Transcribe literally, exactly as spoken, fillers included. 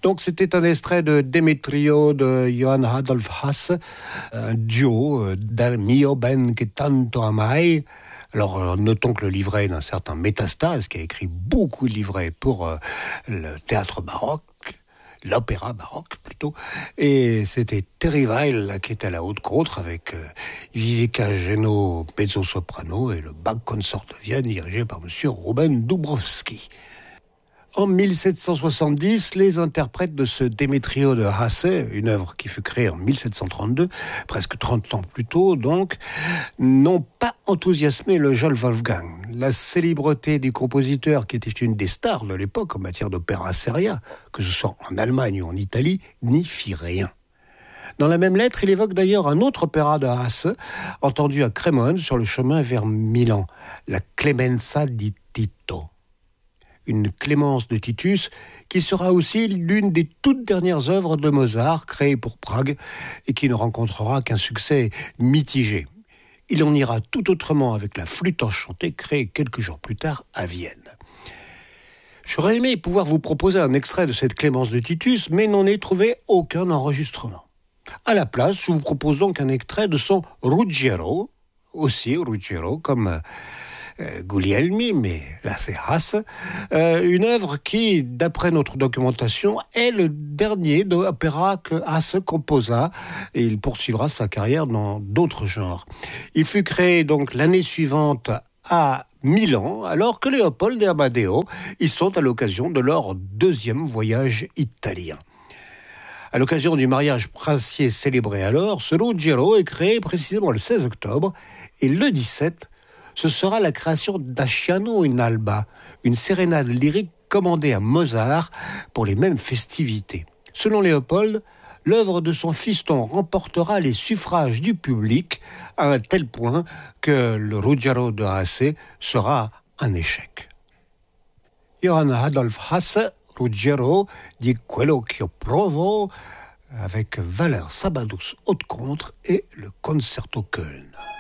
Donc c'était un extrait de Demetrio de Johann Adolf Hasse, un duo dal mio ben che tanto amai. Alors notons que le livret d'un certain Métastase, qui a écrit beaucoup de livrets pour euh, le théâtre baroque, l'opéra baroque plutôt, et c'était Terry Weil qui était à la haute contre avec euh, Vivica Geno, mezzo-soprano, et le Bach Consort de Vienne dirigé par monsieur Ruben Dubrovsky. En dix-sept cent soixante-dix, les interprètes de ce Demetrio de Hasse, une œuvre qui fut créée en dix-sept cent trente-deux, presque trente ans plus tôt donc, n'ont pas enthousiasmé le jeune Wolfgang. La célébrité du compositeur, qui était une des stars de l'époque en matière d'opéra seria, que ce soit en Allemagne ou en Italie, n'y fit rien. Dans la même lettre, il évoque d'ailleurs un autre opéra de Hasse, entendu à Crémone sur le chemin vers Milan, la Clemenza di Tito. Une Clémence de Titus, qui sera aussi l'une des toutes dernières œuvres de Mozart créées pour Prague et qui ne rencontrera qu'un succès mitigé. Il en ira tout autrement avec la Flûte enchantée créée quelques jours plus tard à Vienne. J'aurais aimé pouvoir vous proposer un extrait de cette Clémence de Titus, mais n'en ai trouvé aucun enregistrement. À la place, je vous propose donc un extrait de son Ruggiero, aussi Ruggiero, comme Euh, Guglielmi, mais là c'est Hasse, euh, une œuvre qui, d'après notre documentation, est le dernier de opéra que Hasse composa, et il poursuivra sa carrière dans d'autres genres. Il fut créé donc l'année suivante à Milan, alors que Léopold et Amadeo y sont à l'occasion de leur deuxième voyage italien. À l'occasion du mariage princier célébré alors, ce Ruggiero est créé précisément le seize octobre, et le dix-sept, ce sera la création d'Asciano in Alba, une sérénade lyrique commandée à Mozart pour les mêmes festivités. Selon Léopold, l'œuvre de son fiston remportera les suffrages du public à un tel point que le Ruggiero de Hasse sera un échec. Johann Adolf Hasse, Ruggiero di quello che provo, avec Valère Sabadus haute contre et le Concerto Köln.